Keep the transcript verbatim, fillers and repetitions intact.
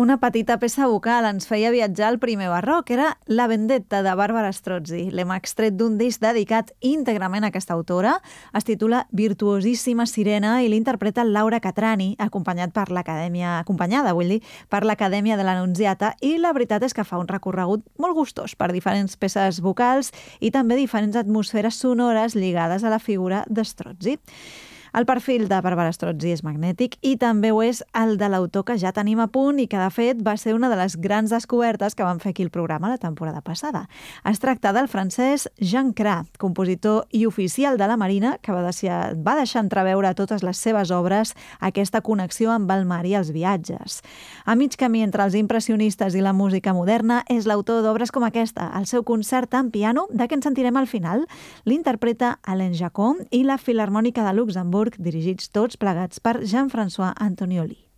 Una petita peça vocal ens feia viatjar al primer barroc. Era La Vendetta, de Barbara Strozzi. L'hem extret d'un disc dedicat íntegrament a aquesta autora. Es titula Virtuosíssima Sirena i l'interpreta Laura Catrani, acompanyat per l'Acadèmia, acompanyada, vull dir, per l'Acadèmia de l'Annunziata, i la veritat és que fa un recorregut molt gustós per diferents peces vocals i també diferents atmosferes sonores lligades a la figura de Strozzi. El perfil de Barbara Strozzi és magnètic i també ho és el de l'autor que ja tenim a punt i que, de fet, va ser una de les grans descobertes que vam fer aquí al programa la temporada passada. Es tracta del francès Jean Cras, compositor i oficial de la Marina, que va deixar, va deixar entreveure a totes les seves obres aquesta connexió amb el mar i els viatges. A mig camí entre els impressionistes i la música moderna és l'autor d'obres com aquesta, el seu concert en piano, de què ens sentirem al final. L'interpreta Alain Jacon i la Filharmònica de Luxemburg, dirigits tots plegats per Jean-François Antonioli.